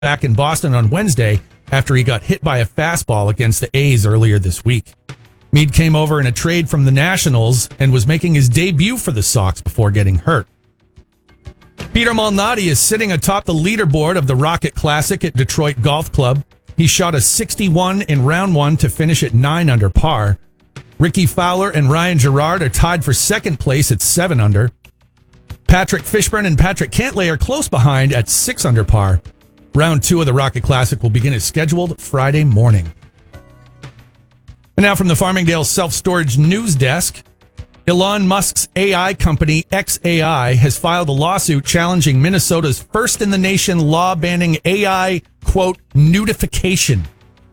back in Boston on Wednesday after he got hit by a fastball against the A's earlier this week. Mead came over in a trade from the Nationals and was making his debut for the Sox before getting hurt. Peter Malnati is sitting atop the leaderboard of the Rocket Classic at Detroit Golf Club. He shot a 61 in round one to finish at 9 under par. Ricky Fowler and Ryan Gerard are tied for second place at 7 under. Patrick Fishburne and Patrick Cantlay are close behind at 6 under par. Round 2 of the Rocket Classic will begin as scheduled Friday morning. And now from the Farmingdale Self-Storage News Desk, Elon Musk's AI company, xAI, has filed a lawsuit challenging Minnesota's first-in-the-nation law banning AI, quote, nudification.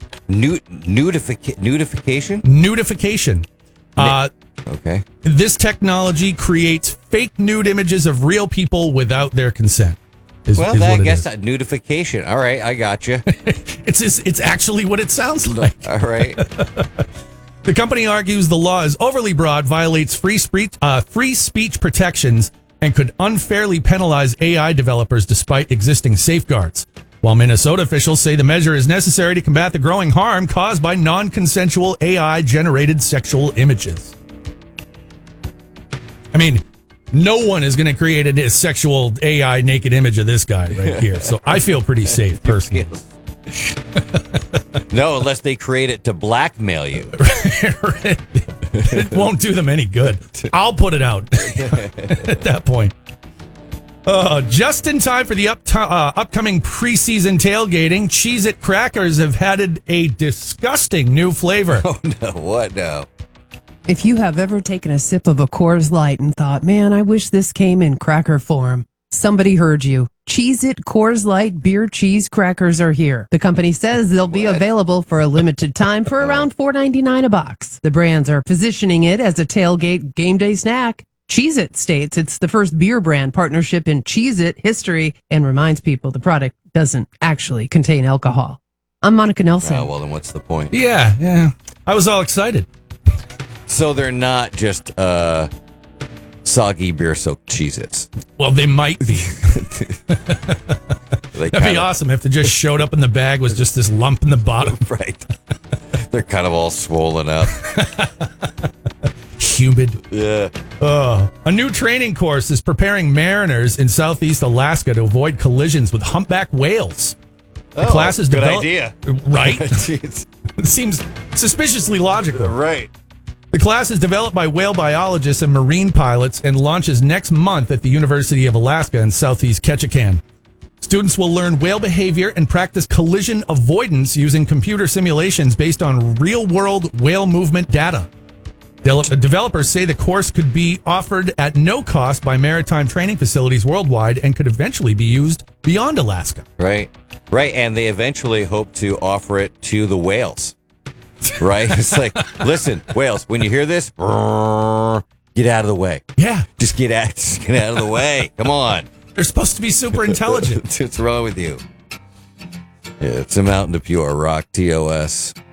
Nudification? Nudification. Okay. This technology creates fake nude images of real people without their consent. I guess that nudification. All right, I got you. It's actually what it sounds like. All right. The company argues the law is overly broad, violates free speech protections, and could unfairly penalize AI developers despite existing safeguards. While Minnesota officials say the measure is necessary to combat the growing harm caused by non-consensual AI-generated sexual images. I mean, no one is going to create a sexual AI naked image of this guy right here. So I feel pretty safe, personally. No, unless they create it to blackmail you. It won't do them any good. I'll put it out at that point. Just in time for the upcoming preseason tailgating, Cheez-It crackers have added a disgusting new flavor. Oh, no. What now? If you have ever taken a sip of a Coors Light and thought, man, I wish this came in cracker form, somebody heard you. Cheez-It Coors Light beer cheese crackers are here. The company says they'll be available for a limited time for around $4.99 a box. The brands are positioning it as a tailgate game day snack. Cheez-It states it's the first beer brand partnership in Cheez-It history and reminds people the product doesn't actually contain alcohol. I'm Monica Nelson. Oh, well, then what's the point? Yeah. I was all excited. So they're not just soggy beer-soaked Cheez-Its. Well, they might be. That'd be awesome if it just showed up in the bag was just this lump in the bottom. Right. They're kind of all swollen up. Humid. Yeah. A new training course is preparing mariners in Southeast Alaska to avoid collisions with humpback whales. The class is good idea. Right? Jeez. It seems suspiciously logical. Right. The class is developed by whale biologists and marine pilots and launches next month at the University of Alaska in Southeast Ketchikan. Students will learn whale behavior and practice collision avoidance using computer simulations based on real-world whale movement data. Developers say the course could be offered at no cost by maritime training facilities worldwide and could eventually be used beyond Alaska. Right. And they eventually hope to offer it to the whales. Right? It's like, listen, whales, when you hear this, get out of the way. Yeah. Just get out of the way. Come on. They're supposed to be super intelligent. What's wrong with you? Yeah, it's a Mountain to Pure Rock, TOS.